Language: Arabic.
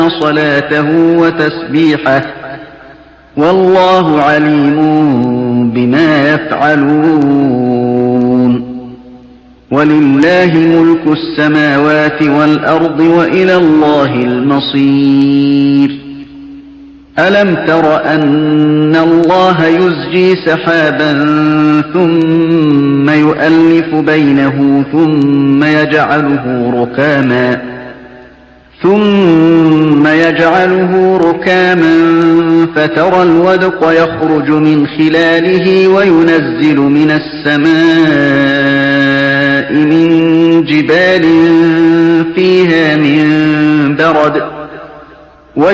صلاته وتسبيحه والله عليم بما يفعلون. ولله ملك السماوات والأرض وإلى الله المصير. ألم تر أن الله يزجي سحابا ثم يؤلف بينه ثم يجعله ركاما فترى الودق يخرج من خلاله وينزل من السماء من جبال فيها من برد